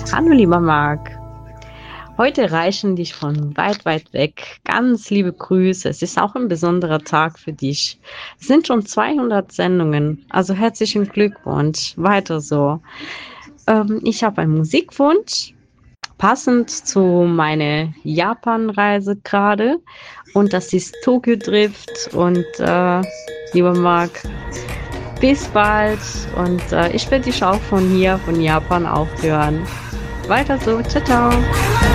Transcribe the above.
Hallo, lieber Marc. Heute reichen dich von weit, weit weg ganz liebe Grüße. Es ist auch ein besonderer Tag für dich. Es sind schon 200 Sendungen, also herzlichen Glückwunsch. Weiter so. Ich habe einen Musikwunsch, passend zu meiner Japan-Reise gerade. Und das ist Tokyo Drift. Und lieber Marc, bis bald. Und ich werde dich auch von hier, von Japan auch hören. Weiter so. Ciao, ciao.